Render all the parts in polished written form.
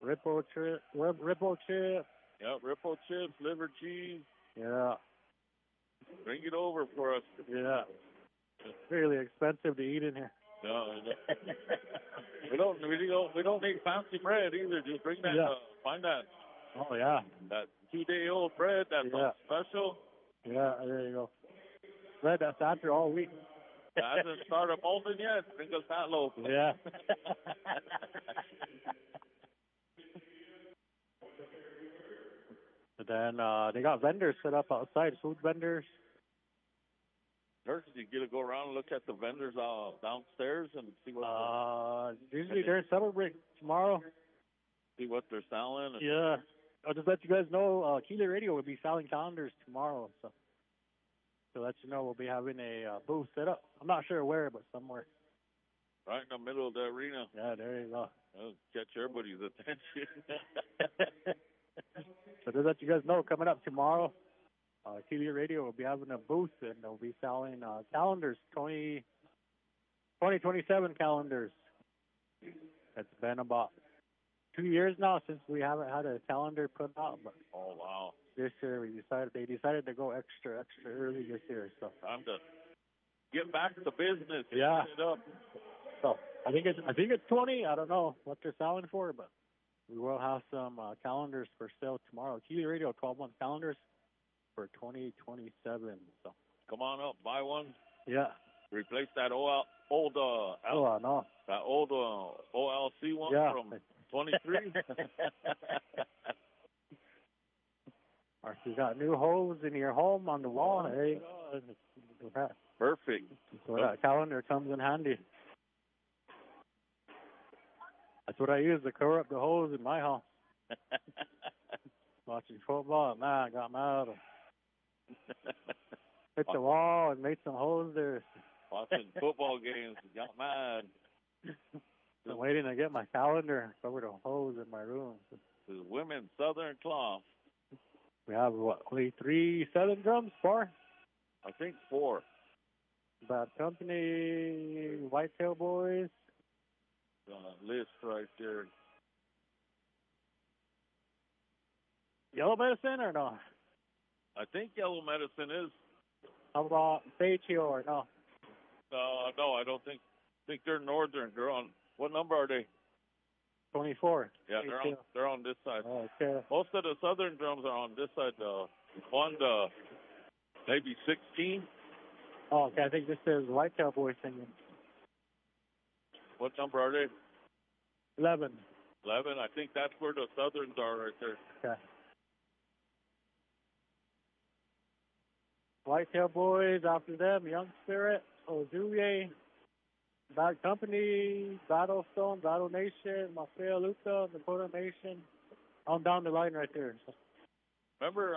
Ripple chip. Yeah, Ripple chips, liver cheese. Yeah. Bring it over for us. Yeah. It's really expensive to eat in here. No, we don't need fancy bread either. Just bring that. Yeah. Find that. Oh yeah. That 2-day-old bread that's all special. Yeah, there you go. Bread that's after all week. That hasn't started molding yet. Bring us that loaf. Yeah. But then they got vendors set up outside, food vendors. Did you get to go around and look at the vendors downstairs and see what? Usually they're celebrating tomorrow. See what they're selling. Yeah. I'll just let you guys know, Keeler Radio will be selling calendars tomorrow. So to let you know, we'll be having a booth set up. I'm not sure where, but somewhere. Right in the middle of the arena. Yeah, there you go. That'll catch everybody's attention. So to let you guys know, coming up tomorrow, Keeler Radio will be having a booth, and they'll be selling calendars, 2027 calendars. It's been about 2 years now since we haven't had a calendar put out. But oh wow! This year they decided to go extra early this year. So time to get back to business. Yeah. Get it up. So I think it's 20. I don't know what they're selling for, but we will have some calendars for sale tomorrow. Keeler Radio 12-month calendars for 2027. So come on up, buy one. Yeah. Replace that old that old OLC one from 23. Or if you got new hose in your home on the wall, hey, perfect. So that calendar comes in handy. That's what I use to cover up the hose in my house. Watching football, man, I got mad. Hit the wall and made some holes there. Watching football games, got mad. I'm waiting to get my calendar, cover the hose in my room. The women's Southern Cloth. We have, only 3 Southern drums? 4? I think 4. Bad Company, Whitetail Boys. List right there. Yellow Medicine or no? I think Yellow Medicine is. How about Sage Hill or no? No, I don't think. I think they're Northern. They're on. What number are they? 24. Yeah, they're on this side. Oh, okay. Most of the Southern drums are on this side. Maybe 16. Oh, okay. I think this is Whitetail Boys singing. What number are they? 11. 11. I think that's where the Southerns are right there. Okay. Whitetail Boys, after them, Young Spirit, Ozuye, Bad Company, Battlestone, Battle Nation, Mafia Luta, Dakota Nation. On down the line right there. So. Remember,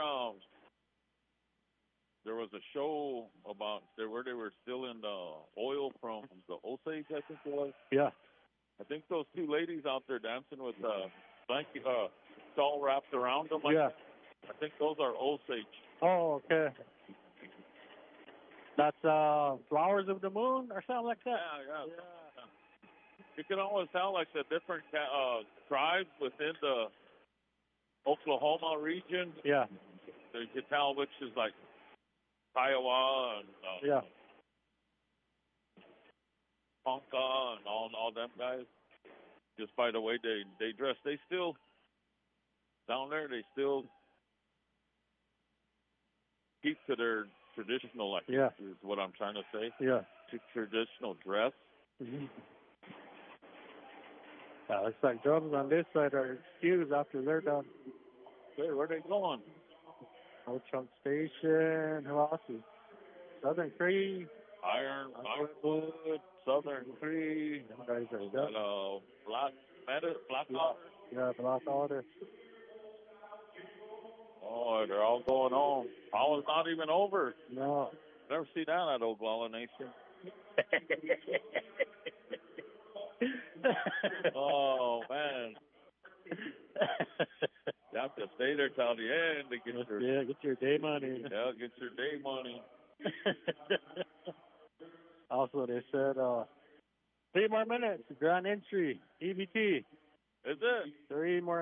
there was a show about where they were stealing the oil from the Osage, I think it was. Yeah. I think those 2 ladies out there dancing with blanket shawl wrapped around them. Yeah. I think those are Osage. Oh, okay. That's Flowers of the Moon or something like that? Yeah. You can always tell like the different tribes within the Oklahoma region. Yeah. So you can tell which is like Kiowa and Ponca and all them guys. Just by the way they dress. They still down there. They still keep to their traditional, I think, is what I'm trying to say. Yeah. Traditional dress. Mm-hmm. Looks like drums on this side are excused after they're done. Hey, where are they going? Old Chunk Station. Who else is? Southern Cree. Ironwood, Southern Cree. Them guys are done. Black Otter. Yeah, Black Otter. Oh, they're all going home. All is not even over. No. Never see that at Oglala Nation. Oh, man. You have to stay there till the end to get get your day money. Yeah, get your day money. Also, they said 3 more minutes, grand entry, EBT. Is it? 3 more